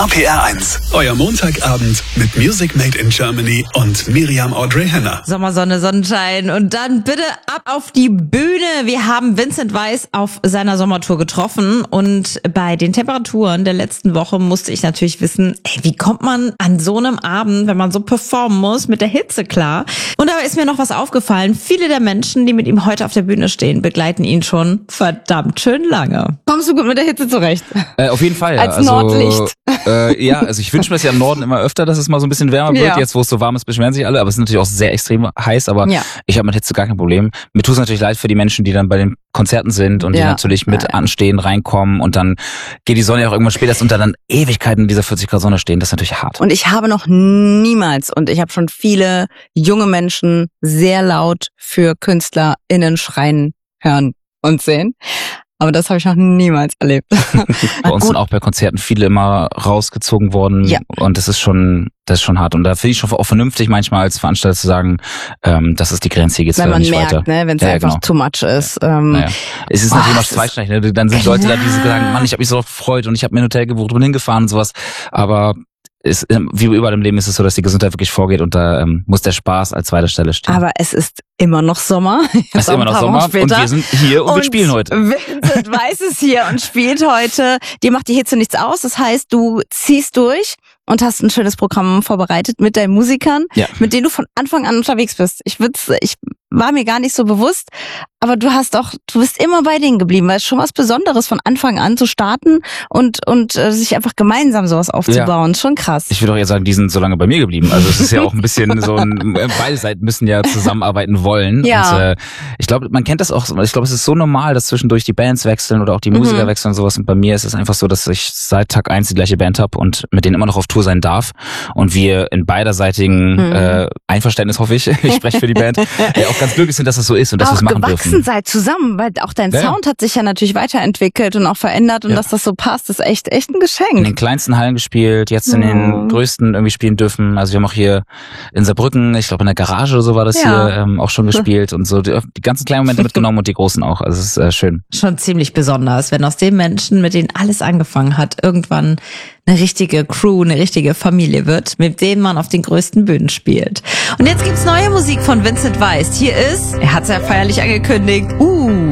RPR 1, euer Montagabend mit Music Made in Germany und Miriam Audrey Henner. Sommersonne, Sonnenschein und dann bitte ab auf die Bühne. Wir haben Vincent Weiss auf seiner Sommertour getroffen und bei den Temperaturen der letzten Woche musste ich natürlich wissen, wie kommt man an so einem Abend, wenn man so performen muss, mit der Hitze klar? Und dabei ist mir noch was aufgefallen. Viele der Menschen, die mit ihm heute auf der Bühne stehen, begleiten ihn schon verdammt schön lange. Kommst du gut mit der Hitze zurecht? Auf jeden Fall. Als Nordlicht. Ja, also ich wünsche mir das ja im Norden immer öfter, dass es mal so ein bisschen wärmer wird. Ja. Jetzt, wo es so warm ist, beschweren sich alle, aber es ist natürlich auch sehr extrem heiß, aber Ja. ich habe mit Hitze gar kein Problem. Mir tut es natürlich leid für die Menschen, die dann bei den Konzerten sind und die Ja. natürlich mit anstehen, reinkommen und dann geht die Sonne ja auch irgendwann später und dann Ewigkeiten in dieser 40 Grad Sonne stehen. Das ist natürlich hart. Und ich habe noch niemals, und ich habe schon viele junge Menschen sehr laut für KünstlerInnen schreien hören und sehen. Aber das habe ich noch niemals erlebt. Bei uns sind auch bei Konzerten viele immer rausgezogen worden. Ja. Und das ist schon hart. Und da finde ich schon auch vernünftig manchmal als Veranstalter zu sagen, das ist die Grenze, hier geht's Wenn man nicht merkt, weiter. ne, wenn es Ja, einfach genau. too much ist. Naja. Es ist Boah, natürlich immer es ist- zweischneidig. Ne? Dann sind Leute da, die so sagen, Mann, ich habe mich so gefreut und ich habe mir ein Hotel gebucht und bin hingefahren und sowas. Aber wie überall im Leben ist es so, dass die Gesundheit wirklich vorgeht und da muss der Spaß als zweiter Stelle stehen. Aber es ist immer noch Sommer. Es ist immer noch Sommer und wir sind hier und wir spielen heute. Vincent Weiss ist hier und spielt heute. Dir macht die Hitze nichts aus. Das heißt, du ziehst durch und hast ein schönes Programm vorbereitet mit deinen Musikern, Ja. mit denen du von Anfang an unterwegs bist. Ich war mir gar nicht so bewusst, aber du bist immer bei denen geblieben, weil es schon was Besonderes von Anfang an zu starten und sich einfach gemeinsam sowas aufzubauen. Schon krass. Ich würde auch eher sagen, die sind so lange bei mir geblieben. Also es ist ja auch ein bisschen so beide Seiten müssen ja zusammenarbeiten wollen. Ja. Und ich glaube, man kennt das auch. Ich glaube, es ist so normal, dass zwischendurch die Bands wechseln oder auch die Musiker wechseln und sowas. Und bei mir ist es einfach so, dass ich seit Tag 1 die gleiche Band habe und mit denen immer noch auf Tour sein darf. Und wir in beiderseitigen Einverständnis, hoffe ich, ich spreche für die Band, auch ganz glücklich sind, dass das so ist und dass wir auch es machen gewachsen dürfen. seid zusammen, weil auch dein Ja. Sound hat sich ja natürlich weiterentwickelt und auch verändert und Ja. dass das so passt, ist echt ein In Geschenk. den kleinsten Hallen gespielt, jetzt in den größten irgendwie spielen dürfen. Also wir haben auch hier in Saarbrücken, ich glaube in der Garage oder so war das Ja. hier, auch schon gespielt und so die ganzen kleinen Momente mitgenommen und die großen auch. Also es ist schön. Schon ziemlich besonders, wenn aus den Menschen, mit denen alles angefangen hat, irgendwann eine richtige Crew, eine richtige Familie wird, mit denen man auf den größten Bühnen spielt. Und jetzt gibt's neue Musik von Vincent Weiss. Hier ist, er hat's ja feierlich angekündigt,